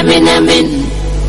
Eminamin.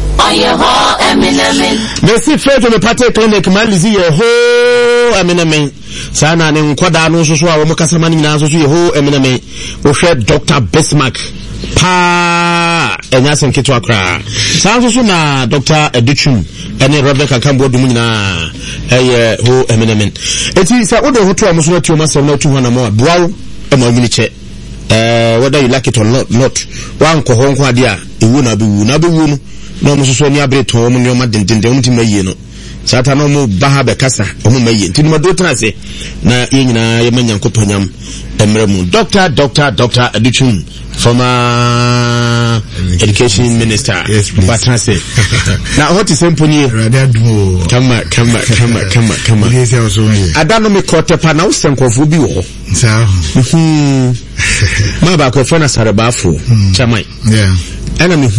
Merci frère to me party clinic malizi ye ho Eminamin. Sana ne nkwada no so so a wo mokasama ni nyina so so ye ho Eminamin. Wo hwe Dr. Bismarck. Pa enya senketo akra. Sa so na Dr. Educhum ene Rebecca Kambo dum nyina eye ho Eminamin. Eti sa wo do ho to amuso na tioma sem na 200 mo boawo e ma nyini che. Whether you like it or not wan ko ho nko ade a ewu na be wu no no mo so ni abreto mo ne o ma dendende mo tim maye no sata no mo baha be kasa o mo maye nti no do tena se na ye nyina ye manya nkopanyam emre mu Dr. Educhum former education minister. Yes, please. What I say now what is simple here come yes also I don't know me quarter pa na usenkofu bi wo sa ma ba ko fona sarebafo chamai ana me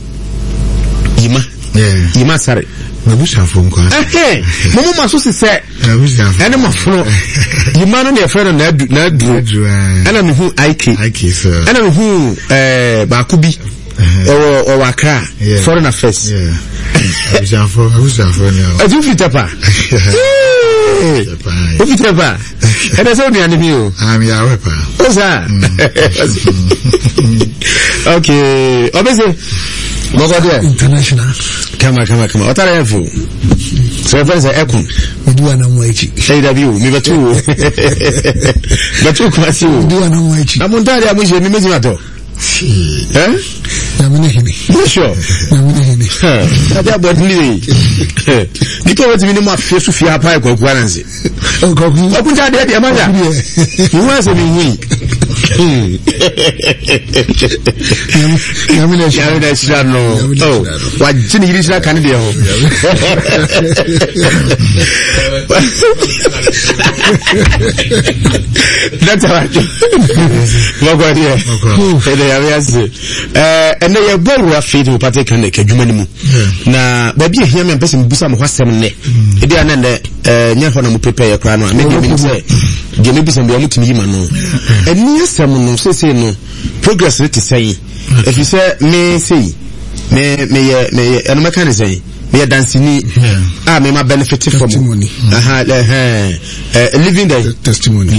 Yima sare Nabusha phone call. Momo maso se ene mafro Yima no ne friend na dru ana me hu IK sir ana me hu ba kubi o wakra foreign affairs Nabusha phone now aju fitapa fitapa ene so ni animi o am ya wepa oza okay obese Mogodia international kama otara yafu so friends ekun oduwa na mwachi AW mi batu kwa si oduwa na mwachi amundari amuje mi mezi mato na mene hini sure na mene hini ada bodli niko wati mi mo afesu fi apa e kwaku ananse okunja de de manja you want to be win Yamina shano oh wajini yirishira kanide ho that's right Mogodia ede yabiase ene ye boru afiti upate kan ke adwuma ni mu na ba bi ehia me mpese mbusa mo hwasem ne ede anende nya ho na mu prepare kra no me bi say ge me bisa mbiya mutimi yima no eni asem no sese no progress rate say if you say me say me eno meka say me dancing me ma benefit from testimony living the testimony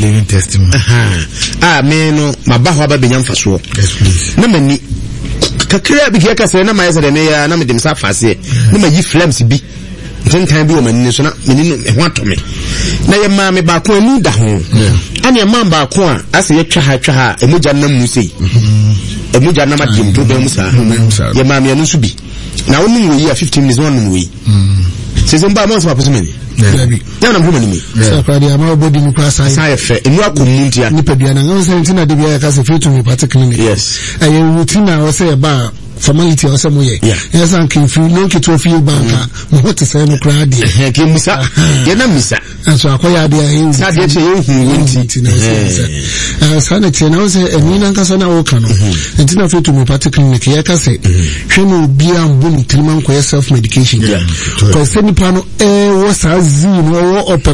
me no ma ba ho aba benya mfaso yes please na mani kakra bi ka say na ma yesa de me ya na me dem sa fase na ma yi flames bi ntan bi o mani so na meni no ho atome na ye ma me ba ko ani da ho ani ma ba ko a ase ye twa ha emuja na mu sei emuja na ma dim to be mu sa ye ma me anu so bi na wonu wo yi a 15 minutes wonu wo yi sezemba mo so papo meni ya na mhuma ni mi sakwadi ama body mu kwasa sai fe enu akomuntia nipa bia na ngan say ntina de bia ka se fit to particularly yes aye routine o say ba formality o say mo ye yes an kin fi no kito fi banka mo to say no crowd ye ke musa ye na misa so akoya de aye sa de che ye hu wonti na sanity na o say eni na nka so na o ka no ntina fit to particularly ye ka say hwe no bia mbu ntilman ko self medication ko se nipa no wo sa zi no wo